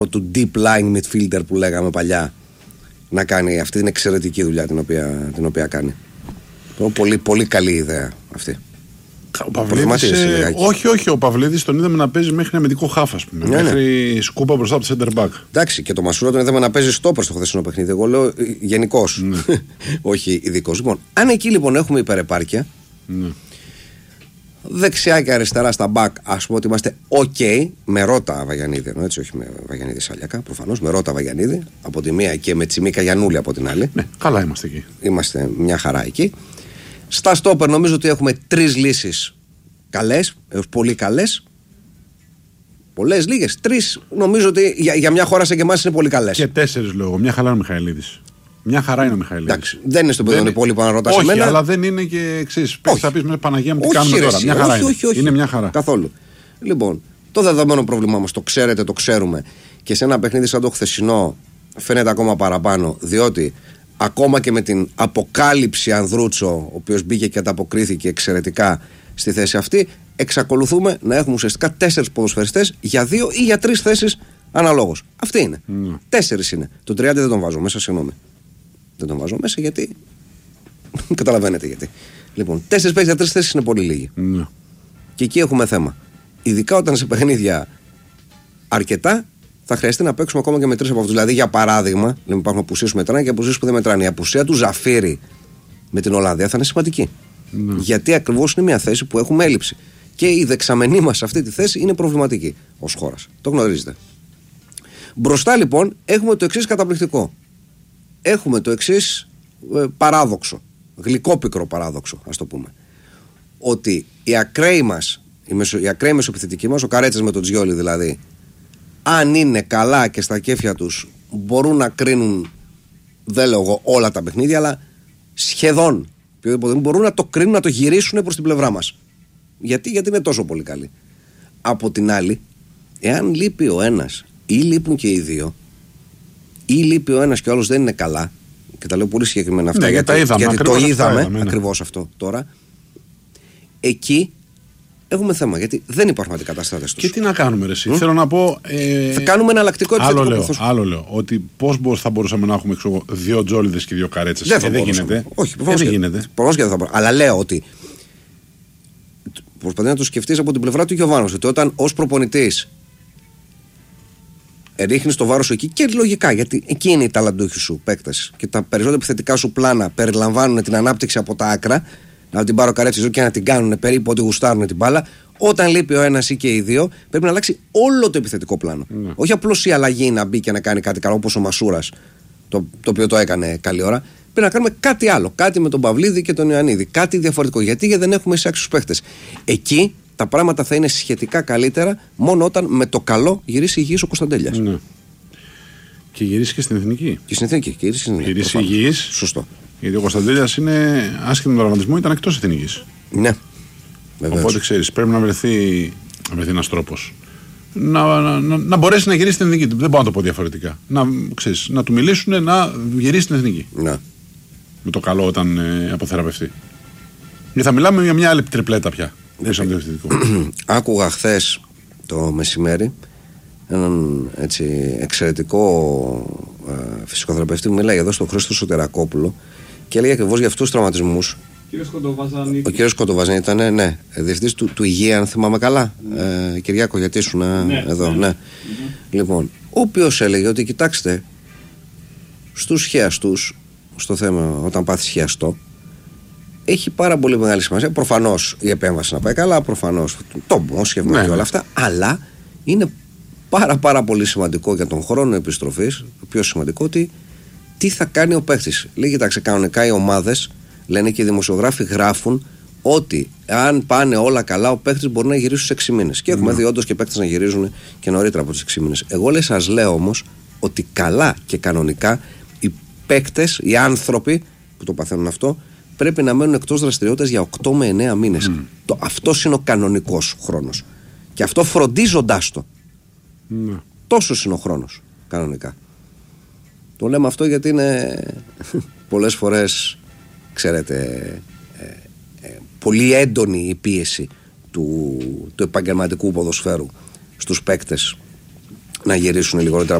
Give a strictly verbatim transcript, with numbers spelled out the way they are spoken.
του deep lying midfielder που λέγαμε παλιά να κάνει αυτή την εξαιρετική δουλειά την οποία, την οποία κάνει. Πολύ, πολύ καλή ιδέα αυτή. Ο Παυλίδης, ε, όχι, όχι, ο Παυλίδης τον είδαμε να παίζει μέχρι αμυντικό χάφ, ας πούμε. Ναι, μέχρι ναι. σκούπα μπροστά από το center back. Εντάξει, και το Μασούρα τον είδαμε να παίζει στόπερ στο χθεσινό παιχνίδι. Εγώ λέω γενικώς. Ναι. όχι ειδικός. Λοιπόν, αν εκεί λοιπόν έχουμε υπερεπάρκεια, ναι. δεξιά και αριστερά στα back, ας πούμε ότι είμαστε ok με Ρώτα Βαγιανίδη. Έτσι, όχι με Βαγιανίδη Σαλιακά, προφανώς. Με Ρώτα Βαγιανίδη από τη μία και με Τσιμίκα Γιαννούλη από την άλλη. Ναι, καλά είμαστε εκεί. Είμαστε μια χαρά εκεί. Στα στόπερ νομίζω ότι έχουμε τρεις λύσεις καλές, έως πολύ καλές. Πολλές, λίγες. Τρεις νομίζω ότι για, για μια χώρα σαν και εμάς είναι πολύ καλές. Και τέσσερις λόγω. Μια χαρά είναι ο Μιχαηλίδης. Μια χαρά είναι ο Μιχαηλίδης. Εντάξει, δεν είναι στον παιδόν υπόλοιπο να ρωτάς όχι, εμένα. Αλλά δεν είναι και εξής. Θα πεις με Παναγία μου τι όχι, κάνουμε ρε, τώρα. εσύ, Μια χαρά όχι, είναι. όχι, όχι, είναι μια χαρά. Καθόλου. Λοιπόν, το δεδομένο πρόβλημά μας το ξέρετε, το ξέρουμε. Και σε ένα παιχνίδι σαν το χθεσινό φαίνεται ακόμα παραπάνω. Διότι ακόμα και με την αποκάλυψη Ανδρούτσο, ο οποίος μπήκε και ανταποκρίθηκε εξαιρετικά στη θέση αυτή, εξακολουθούμε να έχουμε ουσιαστικά τέσσερις ποδοσφαιριστές για δύο ή για τρεις θέσεις αναλόγως. Αυτή είναι. Mm. Τέσσερις είναι. Το τριάντα δεν τον βάζω μέσα, συγγνώμη. Δεν τον βάζω μέσα γιατί. Καταλαβαίνετε γιατί. Λοιπόν, τέσσερις παίκτες για τρεις θέσεις είναι πολύ λίγοι. Mm. Και εκεί έχουμε θέμα. Ειδικά όταν σε παιχνίδια αρκετά θα χρειαστεί να παίξουμε ακόμα και με τρεις από αυτούς. Δηλαδή, για παράδειγμα, λέμε υπάρχουν απουσίες που μετράνε και απουσίες που δεν μετράνε. Η απουσία του Ζαφίρι με την Ολλανδία θα είναι σημαντική. Mm. Γιατί ακριβώς είναι μια θέση που έχουμε έλλειψη. Και η δεξαμενή μας σε αυτή τη θέση είναι προβληματική ως χώρας. Το γνωρίζετε. Μπροστά λοιπόν έχουμε το εξής καταπληκτικό. Έχουμε το εξής ε, παράδοξο. Γλυκόπικρο παράδοξο, ας το πούμε. Ότι οι ακραίοι μας, οι, μεσο, οι ακραίοι μεσοπιθετικοί μας, ο Καρέτσας με τον Τζιόλι δηλαδή, αν είναι καλά και στα κέφια τους, μπορούν να κρίνουν, δεν λέω εγώ όλα τα παιχνίδια, αλλά σχεδόν. Μπορούν να το κρίνουν, να το γυρίσουν προς την πλευρά μας. Γιατί, γιατί είναι τόσο πολύ καλή. Από την άλλη, εάν λείπει ο ένας ή λείπουν και οι δύο, ή λείπει ο ένας και ο άλλος δεν είναι καλά, και τα λέω πολύ συγκεκριμένα αυτά, ναι, γιατί, είδαμε, γιατί το είδαμε ναι. ακριβώς αυτό τώρα, εκεί έχουμε θέμα, γιατί δεν υπάρχουν αντικαταστάτες τους. Και τι να κάνουμε, ρε, εσύ. Mm? Θέλω να πω. Ε... Θα κάνουμε ένα αλλακτικό επιθετικό. Άλλο λέω, άλλο λέω. Ότι πώς θα μπορούσαμε να έχουμε ξέρω, δύο Τζόλιδες και δύο Καρέτσες. Δεν, ε, δεν γίνεται. Όχι, ε, δεν γίνεται. Προφανώς και δεν θα μπορούμε. Αλλά λέω ότι. Προσπαθεί να το σκεφτείς από την πλευρά του Γιωβάνος. Ότι όταν ως προπονητής ρίχνεις το βάρος σου εκεί, και λογικά, γιατί εκεί είναι οι ταλαντούχοι σου παίκτες. Και τα περισσότερα επιθετικά σου πλάνα περιλαμβάνουν την ανάπτυξη από τα άκρα. Να την πάρω Καρέτσι και να την κάνουν περίπου ότι γουστάρουν την μπάλα. Όταν λείπει ο ένας ή και οι δύο, πρέπει να αλλάξει όλο το επιθετικό πλάνο. Ναι. Όχι απλώς η αλλαγή να μπει και να κάνει κάτι καλό, όπως ο Μασούρας, το, το οποίο το έκανε καλή ώρα. Πρέπει να κάνουμε κάτι άλλο. Κάτι με τον Παυλίδη και τον Ιωαννίδη. Κάτι διαφορετικό. Γιατί, γιατί δεν έχουμε εισάξιους παίχτες. Εκεί τα πράγματα θα είναι σχετικά καλύτερα μόνο όταν με το καλό γυρίσει υγιής ο Κωνσταντέλιας. Ναι. Και γυρίσει και στην εθνική. Και στην εθνική. Και γυρίσει, γυρίσει υγιής. Σωστό. Γιατί ο Κωνσταντέλιας είναι άσχετο με τον τραυματισμό, ήταν εκτός εθνικής. Ναι. Βεβαίως. Οπότε ξέρεις, πρέπει να βρεθεί, να βρεθεί ένας τρόπος. Να, να, να, να μπορέσει να γυρίσει στην εθνική. Δεν μπορώ να το πω διαφορετικά. Να, ξέρεις, να του μιλήσουν να γυρίσει στην εθνική. Ναι. Με το καλό όταν ε, αποθεραπευτεί. Γιατί θα μιλάμε για μια άλλη τριπλέτα πια. Άκουγα χθες το μεσημέρι έναν έτσι εξαιρετικό ε, φυσικοθεραπευτή που μιλάει εδώ στον Χρήστο Σωτερακόπουλο και έλεγε ακριβώς για αυτούς τους τραυματισμούς. Ο κύριος Κοντοβαζάνη ήταν, ναι, διευθυντής του, του Υγεία, αν θυμάμαι καλά. Ναι. Ε, Κυριάκο, γιατί ήσουν ναι, εδώ, ναι. ναι. Mm-hmm. Λοιπόν, ο οποίος έλεγε ότι κοιτάξτε, στους χιαστούς, στο θέμα όταν πάθεις χιαστό, έχει πάρα πολύ μεγάλη σημασία. Προφανώς η επέμβαση να πάει καλά, προφανώς το μόσχευμα ναι. και όλα αυτά, αλλά είναι πάρα πάρα πολύ σημαντικό για τον χρόνο επιστροφής, το πιο σημαντικό, ότι τι θα κάνει ο παίχτης. Λέει, κοιτάξτε, κανονικά οι ομάδες, λένε και οι δημοσιογράφοι γράφουν ότι αν πάνε όλα καλά, ο παίχτης μπορεί να γυρίσει στους έξι μήνες. Και έχουμε mm. δει όντως και παίχτες να γυρίζουν και νωρίτερα από τους έξι μήνες. Εγώ λέει, σας λέω όμως ότι καλά και κανονικά οι παίχτες, οι άνθρωποι που το παθαίνουν αυτό, πρέπει να μένουν εκτός δραστηριότητας για οκτώ με εννέα μήνες. Mm. Το, αυτός είναι ο κανονικός χρόνος. Και αυτό φροντίζοντάς το. Mm. Τόσος είναι ο χρόνος κανονικά. Το λέμε αυτό γιατί είναι πολλές φορές, ξέρετε, ε, ε, πολύ έντονη η πίεση του, του επαγγελματικού ποδοσφαίρου στους παίκτες να γυρίσουν λιγότερα